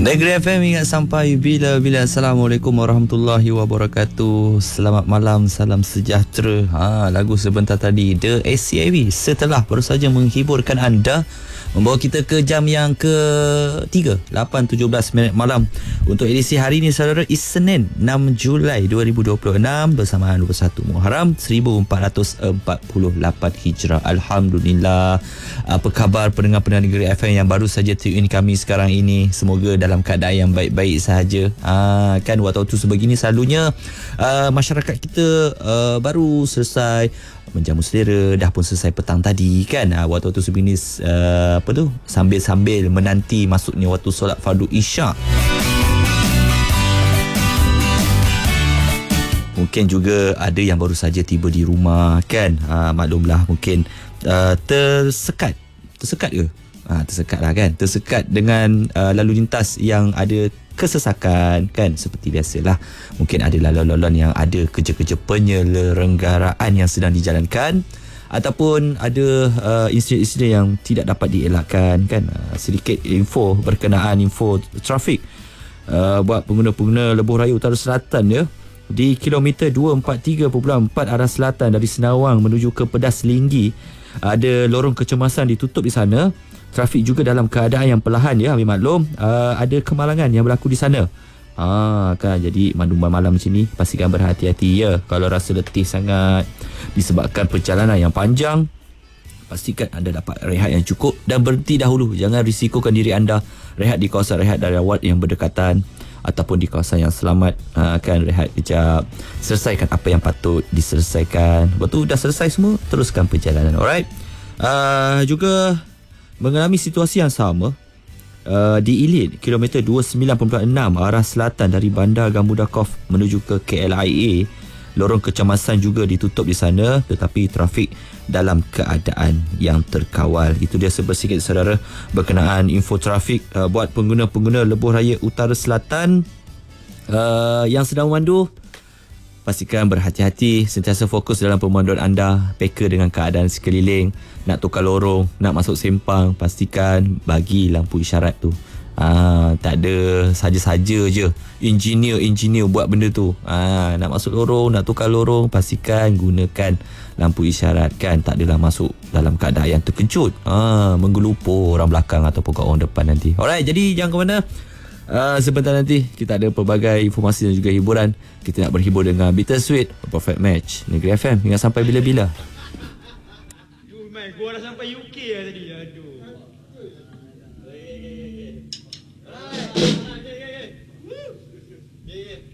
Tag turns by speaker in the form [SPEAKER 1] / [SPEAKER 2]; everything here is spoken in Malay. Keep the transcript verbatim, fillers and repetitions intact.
[SPEAKER 1] Negeri F M ingat sampai bila-bila. Assalamualaikum warahmatullahi wabarakatuh. Selamat malam, salam sejahtera. Ha, lagu sebentar tadi The A C A V setelah baru saja menghiburkan anda, membawa kita ke jam yang ketiga, lapan tujuh belas minit malam. Untuk edisi hari ini saudara, Isnin enam Julai dua ribu dua puluh enam bersamaan dua puluh satu Muharram seribu empat ratus empat puluh lapan Hijrah. Alhamdulillah. Apa khabar pendengar-pendengar Negeri F M yang baru saja tune in kami sekarang ini? Semoga dalam keadaan yang baik-baik sahaja. Ha, kan waktu-waktu sebegini selalunya uh, masyarakat kita uh, baru selesai menjamu selera, dah pun selesai petang tadi kan. Ha, waktu-waktu sebegini uh, apa tu, sambil-sambil menanti masuknya waktu solat fardu Isyak. Mungkin juga ada yang baru saja tiba di rumah kan. Ha, maklumlah mungkin uh, tersekat. Tersekat ke? Ha, tersekat lah kan. Tersekat dengan uh, lalu lintas yang ada kesesakan kan. Seperti biasalah, mungkin ada laluan-laluan yang ada kerja-kerja penyelenggaraan yang sedang dijalankan, ataupun ada uh, insiden-insiden yang tidak dapat dielakkan kan. Uh, sedikit info berkenaan info trafik uh, buat pengguna-pengguna Lebuh Raya Utara Selatan ya. Di kilometer dua empat tiga perpuluhan empat arah selatan dari Senawang menuju ke Pedas Linggi, ada lorong kecemasan ditutup di sana. Trafik juga dalam keadaan yang perlahan ya, ambil maklum. Uh, ada kemalangan yang berlaku di sana. Ha, kan, jadi makluman malam sini pastikan berhati-hati ya. Kalau rasa letih sangat disebabkan perjalanan yang panjang, pastikan anda dapat rehat yang cukup dan berhenti dahulu. Jangan risikokan diri anda rehat di kawasan rehat darurat yang berdekatan ataupun di kawasan yang selamat. Ha, kan, rehat kejap, selesaikan apa yang patut diselesaikan. Lepas tu dah selesai semua, teruskan perjalanan. Alright. Uh, juga mengalami situasi yang sama uh, di Ilit, kilometer dua puluh sembilan perpuluhan enam arah selatan dari Bandar Gamudakov menuju ke K L I A. Lorong kecemasan juga ditutup di sana, tetapi trafik dalam keadaan yang terkawal. Itu dia sebersikit saudara berkenaan info trafik uh, buat pengguna-pengguna Lebuh Raya Utara Selatan uh, yang sedang memandu. Pastikan berhati-hati, sentiasa fokus dalam pemanduan anda, peka dengan keadaan sekeliling. Nak tukar lorong, nak masuk sempang, pastikan bagi lampu isyarat tu. Ah, tak ada saja-saja je engineer-engineer buat benda tu. Ah, nak masuk lorong, nak tukar lorong, pastikan gunakan lampu isyarat kan. Tak adalah masuk dalam keadaan yang terkejut, ah, menggelupur orang belakang ataupun kat orang depan nanti. Alright, jadi jangan ke mana. Uh, sebentar nanti kita ada pelbagai informasi dan juga hiburan. Kita nak berhibur dengan Bittersweet, Perfect Match. Negeri F M hingga sampai bila-bila.
[SPEAKER 2] Aduh, man, gua dah sampai U K lah tadi. Aduh. Hey, hey, hey. Alright. Okay, okay, okay. Woo. Yeah, yeah.